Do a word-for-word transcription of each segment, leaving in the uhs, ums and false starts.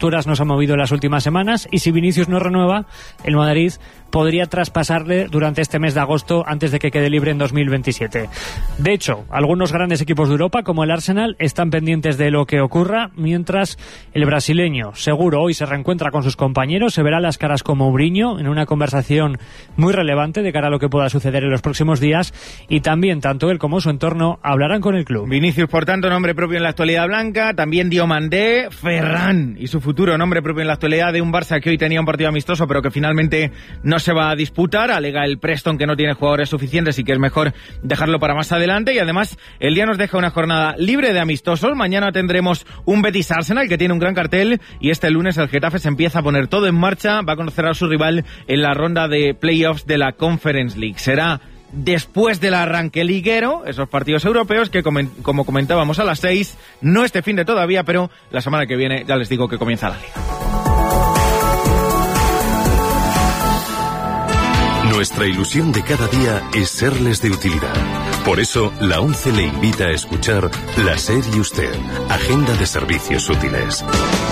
posturas no se han movido en las últimas semanas, y si Vinicius no renueva, el Madrid podría traspasarle durante este mes de agosto antes de que quede libre en dos mil veintisiete. De hecho, algunos grandes equipos de Europa, como el Arsenal, están pendientes de lo que ocurra, mientras el brasileño seguro hoy se reencuentra con sus compañeros, se verá las caras con Mourinho en una conversación muy relevante de cara a lo que pueda suceder en los próximos días, y también tanto él como su entorno hablarán con el club. Vinicius, por tanto, nombre propio en la actualidad blanca, también Diomandé, Ferran y su futuro nombre propio en la actualidad de un Barça que hoy tenía un partido amistoso pero que finalmente no se va a disputar. Alega el Preston que no tiene jugadores suficientes y que es mejor dejarlo para más adelante, y además el día nos deja una jornada libre de amistosos. Mañana tendremos un Betis Arsenal que tiene un gran cartel, y este lunes el Getafe se empieza a poner todo en marcha, va a conocer a su rival en la ronda de playoffs de la Conference League. Será después del arranque liguero, esos partidos europeos que, como comentábamos, a las seis, no este fin de todavía, pero la semana que viene ya les digo que comienza la liga. Nuestra ilusión de cada día es serles de utilidad. Por eso, la ONCE le invita a escuchar La SER y Usted, Agenda de Servicios Útiles.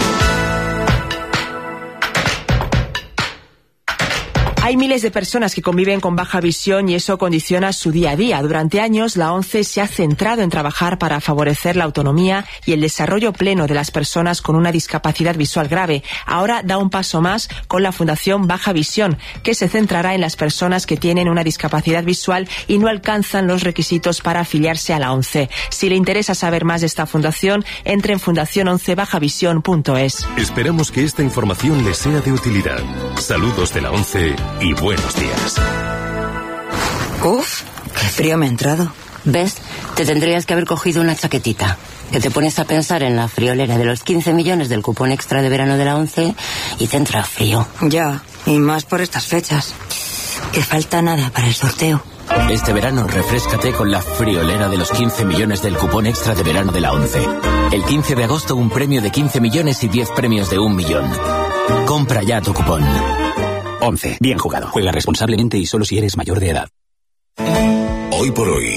Hay miles de personas que conviven con baja visión y eso condiciona su día a día. Durante años, la ONCE se ha centrado en trabajar para favorecer la autonomía y el desarrollo pleno de las personas con una discapacidad visual grave. Ahora da un paso más con la Fundación Baja Visión, que se centrará en las personas que tienen una discapacidad visual y no alcanzan los requisitos para afiliarse a la ONCE. Si le interesa saber más de esta fundación, entre en fundación once baja visión punto es. Esperamos que esta información les sea de utilidad. Saludos de la ONCE y buenos días. Uf, qué frío me ha entrado. ¿Ves? Te tendrías que haber cogido una chaquetita. Que te pones a pensar en la friolera de los quince millones del cupón extra de verano de la ONCE y te entra frío. Ya, y más por estas fechas. Que falta nada para el sorteo. Este verano refréscate con la friolera de los quince millones del cupón extra de verano de la ONCE. El quince de agosto un premio de quince millones y diez premios de un millón. Compra ya tu cupón. ONCE. Bien jugado. Juega responsablemente y solo si eres mayor de edad. Hoy por hoy,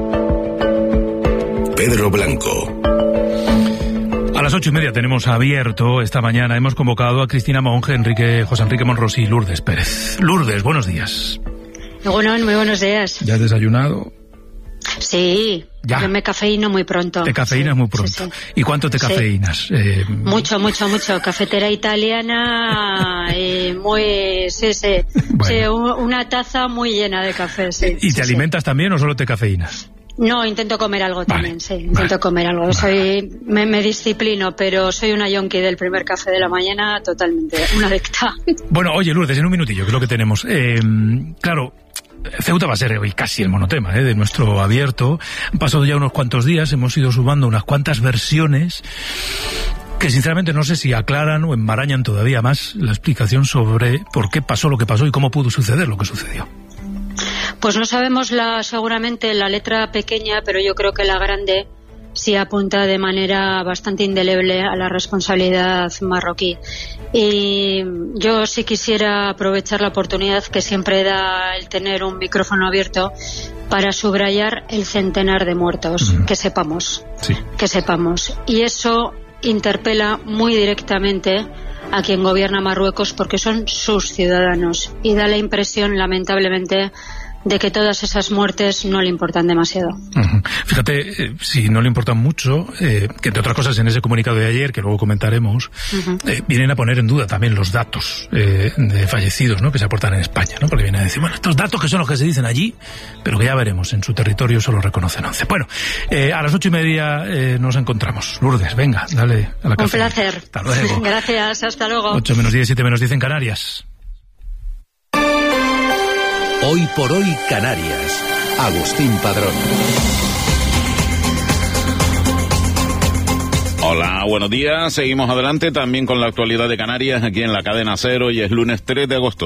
Pedro Blanco. A las ocho y media tenemos abierto esta mañana. Hemos convocado a Cristina Monge, Enrique, José Enrique Monros y Lourdes Pérez. Lourdes, buenos días. Bueno, muy buenos días. ¿Ya has desayunado? Sí, ya. Yo me cafeíno muy pronto. Te cafeínas sí, muy pronto. Sí, sí. ¿Y cuánto te cafeínas? Sí. Eh... Mucho, mucho, mucho. Cafetera italiana, eh, muy, sí, sí. Bueno. Sí, una taza muy llena de café, sí. ¿Y sí, te alimentas sí. también o solo te cafeínas? No, intento comer algo vale, también, sí. Intento vale, comer algo. Vale. Soy, me, me disciplino, pero soy una yonki del primer café de la mañana, totalmente, una adicta. Bueno, oye, Lourdes, en un minutillo, que es lo que tenemos. Eh, claro, Ceuta va a ser hoy casi el monotema ¿eh? de nuestro abierto. Han pasado ya unos cuantos días, hemos ido sumando unas cuantas versiones que sinceramente no sé si aclaran o enmarañan todavía más la explicación sobre por qué pasó lo que pasó y cómo pudo suceder lo que sucedió. Pues no sabemos la, seguramente la letra pequeña, pero yo creo que la grande sí apunta de manera bastante indeleble a la responsabilidad marroquí. Y yo sí quisiera aprovechar la oportunidad que siempre da el tener un micrófono abierto para subrayar el centenar de muertos, uh-huh. que sepamos, sí. que sepamos. Y eso interpela muy directamente a quien gobierna Marruecos porque son sus ciudadanos y da la impresión, lamentablemente, de que todas esas muertes no le importan demasiado. Uh-huh. Fíjate, eh, si no le importan mucho, eh, que entre otras cosas en ese comunicado de ayer, que luego comentaremos, uh-huh. eh, vienen a poner en duda también los datos eh, de fallecidos, ¿no?, que se aportan en España, ¿no? Porque vienen a decir, bueno, estos datos que son los que se dicen allí, pero que ya veremos, en su territorio solo reconocen once. Bueno, eh, a las ocho y media eh, nos encontramos. Lourdes, venga, dale a la café. Un placer. Hasta luego. Gracias, hasta luego. Ocho menos diez, siete menos diez en Canarias. Hoy por hoy Canarias. Agustín Padrón. Hola, buenos días. Seguimos adelante también con la actualidad de Canarias aquí en la cadena Cero. Hoy es lunes tres de agosto.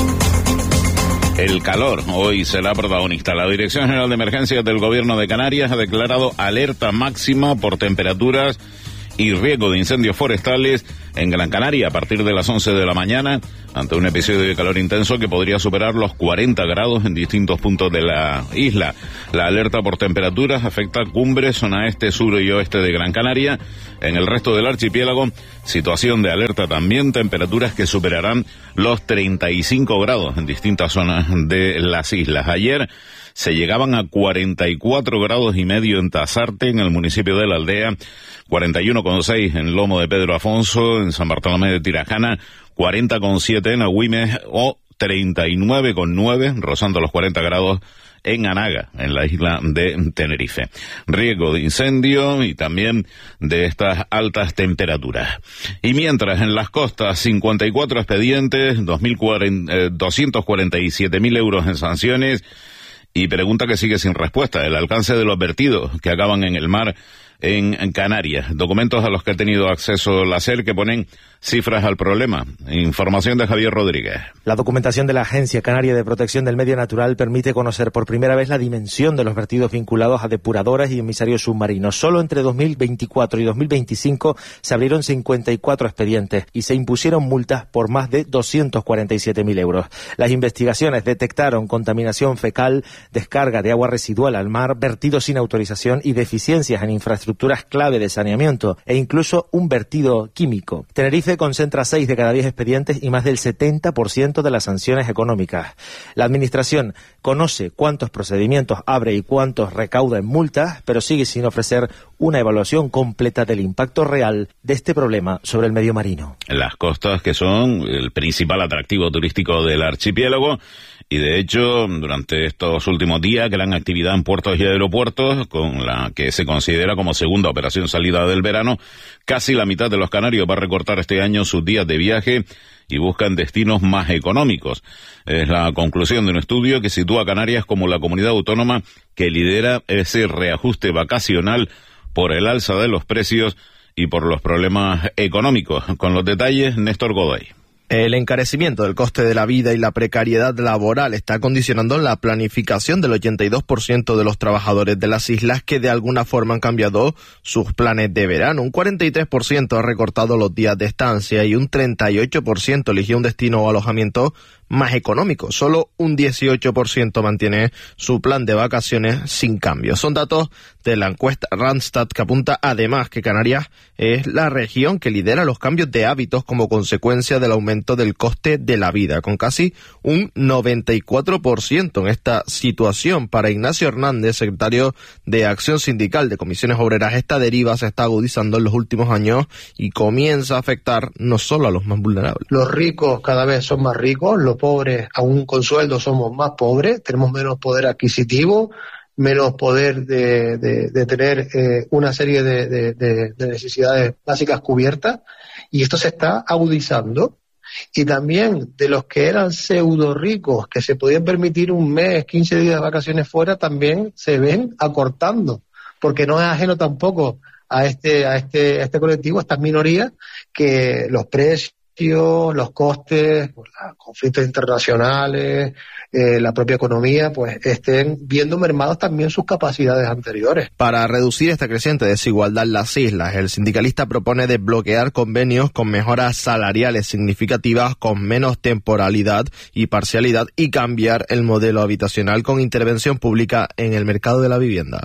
El calor hoy será protagonista. La Dirección General de Emergencias del Gobierno de Canarias ha declarado alerta máxima por temperaturas y riesgo de incendios forestales en Gran Canaria a partir de las once de la mañana, ante un episodio de calor intenso que podría superar los cuarenta grados en distintos puntos de la isla. La alerta por temperaturas afecta cumbres, zona este, sur y oeste de Gran Canaria. En el resto del archipiélago, situación de alerta también, temperaturas que superarán los treinta y cinco grados en distintas zonas de las islas. Ayer se llegaban a cuarenta y cuatro grados y medio en Tasarte, en el municipio de La Aldea, cuarenta y uno coma seis en Lomo de Pedro Afonso, en San Bartolomé de Tirajana, cuarenta coma siete en Agüimes o treinta y nueve coma nueve, rozando los cuarenta grados, en Anaga, en la isla de Tenerife. Riesgo de incendio y también de estas altas temperaturas. Y mientras en las costas, cincuenta y cuatro expedientes, doscientos cuarenta y siete mil euros en sanciones, y pregunta que sigue sin respuesta, el alcance de los vertidos que acaban en el mar en Canarias. Documentos a los que ha tenido acceso la SER que ponen cifras al problema. Información de Javier Rodríguez. La documentación de la Agencia Canaria de Protección del Medio Natural permite conocer por primera vez la dimensión de los vertidos vinculados a depuradoras y emisarios submarinos. Solo entre dos mil veinticuatro y dos mil veinticinco se abrieron cincuenta y cuatro expedientes y se impusieron multas por más de doscientos cuarenta y siete mil euros. Las investigaciones detectaron contaminación fecal, descarga de agua residual al mar, vertidos sin autorización y deficiencias en infraestructuras clave de saneamiento e incluso un vertido químico. Tenerife concentra seis de cada diez expedientes y más del setenta por ciento de las sanciones económicas. La Administración conoce cuántos procedimientos abre y cuántos recauda en multas, pero sigue sin ofrecer una evaluación completa del impacto real de este problema sobre el medio marino. Las costas, que son el principal atractivo turístico del archipiélago, y de hecho, durante estos últimos días, gran actividad en puertos y aeropuertos, con la que se considera como segunda operación salida del verano. Casi la mitad de los canarios va a recortar este año sus días de viaje y buscan destinos más económicos. Es la conclusión de un estudio que sitúa a Canarias como la comunidad autónoma que lidera ese reajuste vacacional por el alza de los precios y por los problemas económicos. Con los detalles, Néstor Godoy. El encarecimiento del coste de la vida y la precariedad laboral está condicionando la planificación del ochenta y dos por ciento de los trabajadores de las islas que de alguna forma han cambiado sus planes de verano. Un cuarenta y tres por ciento ha recortado los días de estancia y un treinta y ocho por ciento eligió un destino o alojamiento más económico. Solo un dieciocho por ciento mantiene su plan de vacaciones sin cambio. Son datos de la encuesta Randstad, que apunta además que Canarias es la región que lidera los cambios de hábitos como consecuencia del aumento del coste de la vida, con casi un noventa y cuatro por ciento en esta situación. Para Ignacio Hernández, secretario de Acción Sindical de Comisiones Obreras, esta deriva se está agudizando en los últimos años y comienza a afectar no solo a los más vulnerables. Los ricos cada vez son más ricos, los pobres, aún con sueldo, somos más pobres, tenemos menos poder adquisitivo, menos poder de, de, de tener eh, una serie de, de, de, de necesidades básicas cubiertas, y esto se está agudizando. Y también de los que eran pseudo ricos, que se podían permitir un mes, quince días de vacaciones fuera, también se ven acortando, porque no es ajeno tampoco a este, a este, a este colectivo, a estas minorías, que los precios, los costes, los conflictos internacionales, eh, la propia economía, pues estén viendo mermados también sus capacidades anteriores. Para reducir esta creciente desigualdad en las islas, el sindicalista propone desbloquear convenios con mejoras salariales significativas, con menos temporalidad y parcialidad, y cambiar el modelo habitacional con intervención pública en el mercado de la vivienda.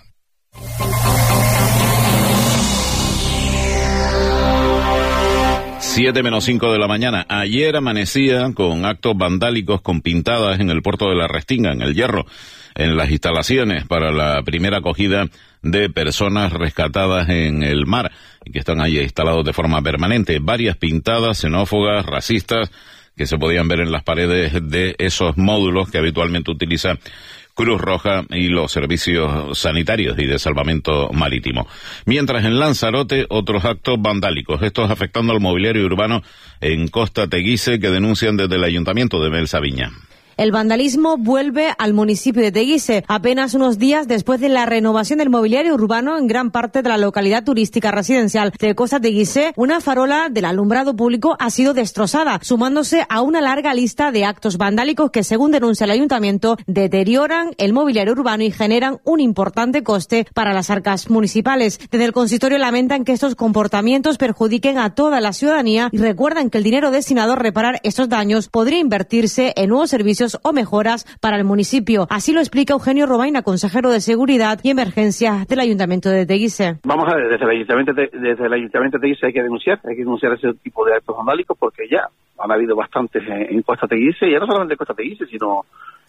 Siete menos cinco de la mañana. Ayer amanecía con actos vandálicos con pintadas en el puerto de la Restinga, en el Hierro, en las instalaciones para la primera acogida de personas rescatadas en el mar y que están ahí instalados de forma permanente. Varias pintadas xenófobas, racistas, que se podían ver en las paredes de esos módulos que habitualmente utiliza Cruz Roja y los servicios sanitarios y de salvamento marítimo. Mientras en Lanzarote, otros actos vandálicos, estos afectando al mobiliario urbano en Costa Teguise, que denuncian desde el Ayuntamiento de Mel Sabiña. El vandalismo vuelve al municipio de Teguise, apenas unos días después de la renovación del mobiliario urbano en gran parte de la localidad turística residencial de Costa Teguise. Una farola del alumbrado público ha sido destrozada, sumándose a una larga lista de actos vandálicos que, según denuncia el ayuntamiento, deterioran el mobiliario urbano y generan un importante coste para las arcas municipales. Desde el consistorio lamentan que estos comportamientos perjudiquen a toda la ciudadanía y recuerdan que el dinero destinado a reparar estos daños podría invertirse en nuevos servicios o mejoras para el municipio. Así lo explica Eugenio Robaina, consejero de Seguridad y Emergencias del Ayuntamiento de Teguise. Vamos a ver, desde el Ayuntamiento de, desde el Ayuntamiento de Teguise hay que denunciar, hay que denunciar ese tipo de actos vandálicos porque ya han habido bastantes en, en Costa Teguise, y ya no solamente en Costa Teguise, sino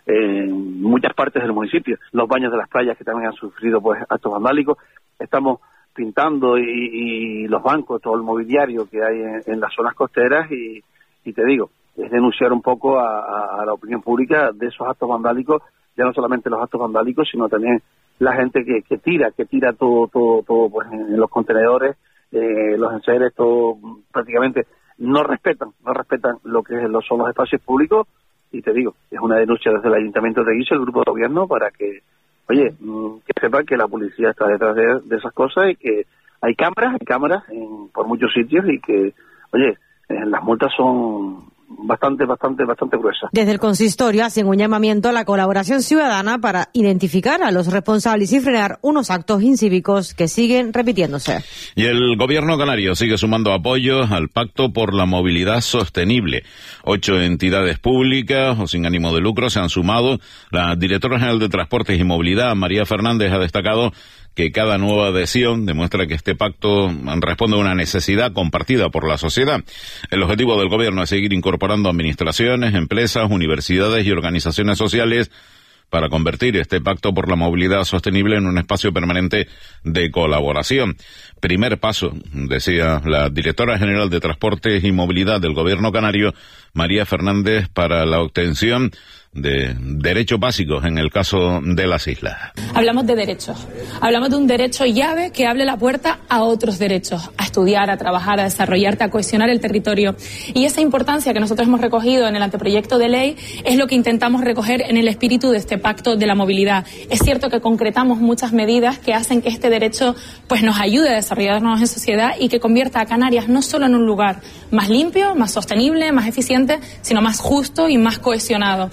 en muchas partes del municipio. Los baños de las playas que también han sufrido pues actos vandálicos. Estamos pintando y, y los bancos, todo el mobiliario que hay en, en las zonas costeras y, y te digo, es denunciar un poco a, a, a la opinión pública de esos actos vandálicos, ya no solamente los actos vandálicos, sino también la gente que, que tira, que tira todo, todo, todo pues en, en los contenedores, eh, los enseres, todo prácticamente no respetan, no respetan lo que los, son los espacios públicos, y te digo, es una denuncia desde el Ayuntamiento de Teguise, el grupo de gobierno, para que, oye, que sepan que la policía está detrás de, de esas cosas y que hay cámaras, hay cámaras en, por muchos sitios y que, oye, eh, las multas son bastante, bastante, bastante gruesa. Desde el consistorio hacen un llamamiento a la colaboración ciudadana para identificar a los responsables y frenar unos actos incívicos que siguen repitiéndose. Y el gobierno canario sigue sumando apoyos al Pacto por la Movilidad Sostenible. Ocho entidades públicas o sin ánimo de lucro se han sumado. La directora general de Transportes y Movilidad, María Fernández, ha destacado que cada nueva adhesión demuestra que este pacto responde a una necesidad compartida por la sociedad. El objetivo del gobierno es seguir incorporando administraciones, empresas, universidades y organizaciones sociales para convertir este pacto por la movilidad sostenible en un espacio permanente de colaboración. Primer paso, decía la directora general de Transportes y Movilidad del gobierno canario, María Fernández, para la obtención de derechos básicos en el caso de las islas. Hablamos de derechos, hablamos de un derecho llave que abre la puerta a otros derechos, a estudiar, a trabajar, a desarrollarte, a cohesionar el territorio. Y esa importancia que nosotros hemos recogido en el anteproyecto de ley es lo que intentamos recoger en el espíritu de este pacto de la movilidad. Es cierto que concretamos muchas medidas que hacen que este derecho pues nos ayude a desarrollarnos en sociedad y que convierta a Canarias no solo en un lugar más limpio, más sostenible, más eficiente, sino más justo y más cohesionado.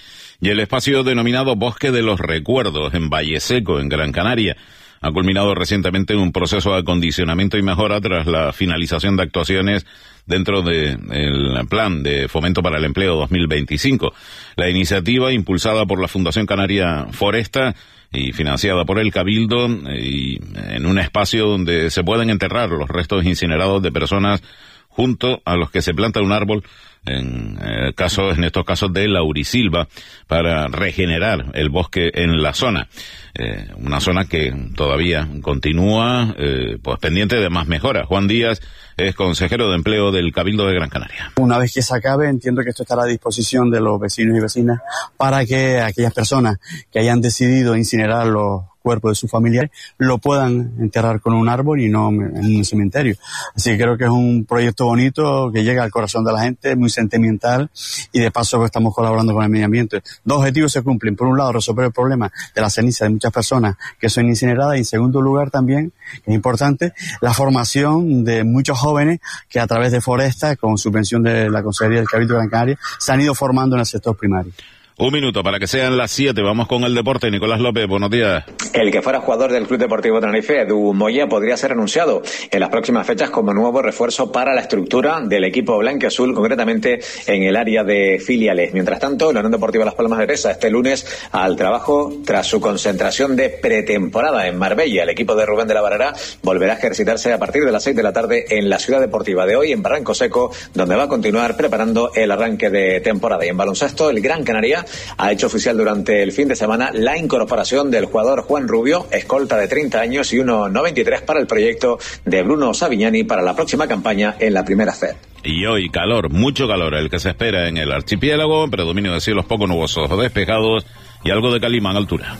Y el espacio denominado Bosque de los Recuerdos en Valle Seco, en Gran Canaria, ha culminado recientemente un proceso de acondicionamiento y mejora tras la finalización de actuaciones dentro del Plan de Fomento para el Empleo dos mil veinticinco. La iniciativa, impulsada por la Fundación Canaria Foresta y financiada por el Cabildo, y en un espacio donde se pueden enterrar los restos incinerados de personas junto a los que se planta un árbol, en eh, casos, en estos casos de laurisilva, para regenerar el bosque en la zona. Eh, una zona que todavía continúa eh, pues pendiente de más mejoras. Juan Díaz es consejero de empleo del Cabildo de Gran Canaria. Una vez que se acabe, entiendo que esto estará a disposición de los vecinos y vecinas para que aquellas personas que hayan decidido incinerar los cuerpos de sus familiares lo puedan enterrar con un árbol y no en un cementerio. Así que creo que es un proyecto bonito que llega al corazón de la gente, muy sentimental, y de paso que estamos colaborando con el medio ambiente. Dos objetivos se cumplen. Por un lado, resolver el problema de la ceniza de muchas personas que son incineradas, y en segundo lugar también, que es importante, la formación de muchos jóvenes que a través de Foresta, con subvención de la Consejería del Cabildo de Gran Canaria, se han ido formando en el sector primario. Un minuto para que sean las siete. Vamos con el deporte. Nicolás López, buenos días. El que fuera jugador del Club Deportivo Tenerife, Edu Moya, podría ser anunciado en las próximas fechas como nuevo refuerzo para la estructura del equipo blanquiazul, concretamente en el área de filiales. Mientras tanto, la Unión Deportiva Las Palmas regresa este lunes al trabajo tras su concentración de pretemporada en Marbella. El equipo de Rubén de la Barrera volverá a ejercitarse a partir de las seis de la tarde en la ciudad deportiva de hoy, en Barranco Seco, donde va a continuar preparando el arranque de temporada. Y en baloncesto, el Gran Canaria ha hecho oficial durante el fin de semana la incorporación del jugador Juan Rubio, escolta de treinta años y uno noventa y tres para el proyecto de Bruno Savignani para la próxima campaña en la primera F E D. Y hoy calor, mucho calor, el que se espera en el archipiélago, predominio de cielos poco nubosos o despejados y algo de calima en altura.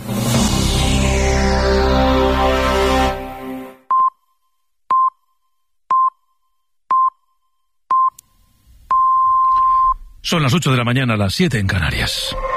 Son las ocho de la mañana, las siete en Canarias.